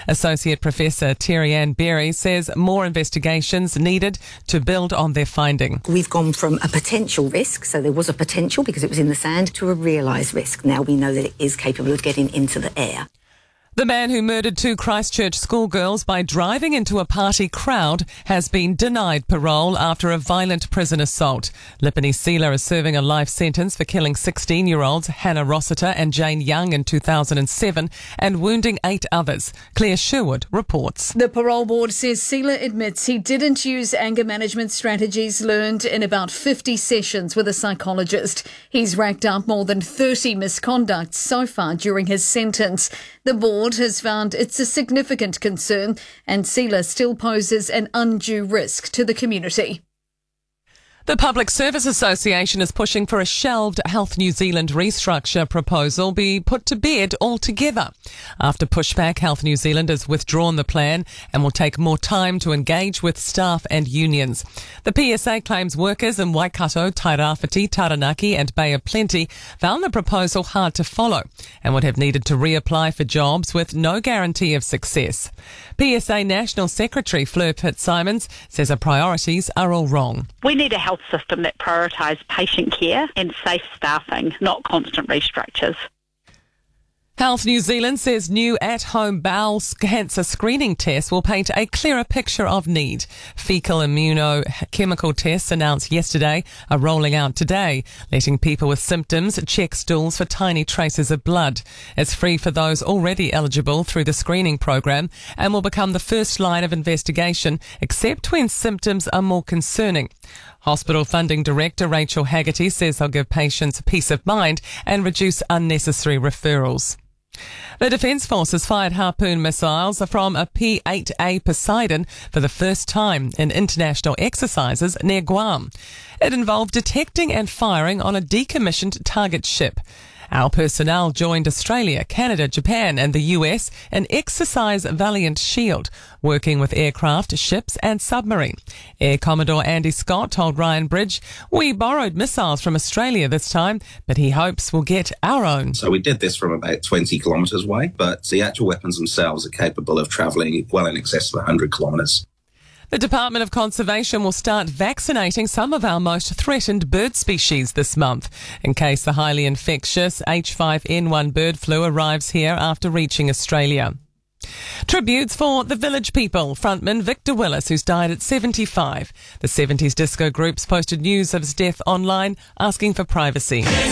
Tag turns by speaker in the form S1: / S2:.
S1: Associate Professor Terry-Ann Berry says more investigations needed to build on their finding.
S2: We've gone from a potential risk, so there was a potential because it was in the sand, to a realised risk. Now we know that it is capable of getting into the air.
S1: The man who murdered 2 Christchurch schoolgirls by driving into a party crowd has been denied parole after a violent prison assault. Lipini Seeler is serving a life sentence for killing 16-year-olds Hannah Rossiter and Jane Young in 2007 and wounding 8 others. Claire Sherwood reports.
S3: The parole board says Seeler admits he didn't use anger management strategies learned in about 50 sessions with a psychologist. He's racked up more than 30 misconducts so far during his sentence. The board has found it's a significant concern and Seeler still poses an undue risk to the community.
S1: The Public Service Association is pushing for a shelved Health New Zealand restructure proposal be put to bed altogether. After pushback, Health New Zealand has withdrawn the plan and will take more time to engage with staff and unions. The PSA claims workers in Waikato, Tairāwhiti, Taranaki and Bay of Plenty found the proposal hard to follow and would have needed to reapply for jobs with no guarantee of success. PSA National Secretary Fleur Fitzsimons says our priorities are all wrong.
S4: We need a health system that prioritises patient care and safe staffing, not constant restructures.
S1: Health New Zealand says new at-home bowel cancer screening tests will paint a clearer picture of need. Fecal immunochemical tests announced yesterday are rolling out today, letting people with symptoms check stools for tiny traces of blood. It's free for those already eligible through the screening program and will become the first line of investigation, except when symptoms are more concerning. Hospital Funding Director Rachel Haggerty says they'll give patients peace of mind and reduce unnecessary referrals. The Defence Forces fired Harpoon missiles from a P-8A Poseidon for the first time in international exercises near Guam. It involved detecting and firing on a decommissioned target ship. Our personnel joined Australia, Canada, Japan and the US in Exercise Valiant Shield, working with aircraft, ships and submarine. Air Commodore Andy Scott told Ryan Bridge, "We borrowed missiles from Australia this time, but he hopes we'll get our own."
S5: So we did this from about 20 kilometres away, but the actual weapons themselves are capable of travelling well in excess of 100 kilometres.
S1: The Department of Conservation will start vaccinating some of our most threatened bird species this month, in case the highly infectious H5N1 bird flu arrives here after reaching Australia. Tributes for the Village People frontman Victor Willis, who's died at 75. The 70s disco groups posted news of his death online, asking for privacy.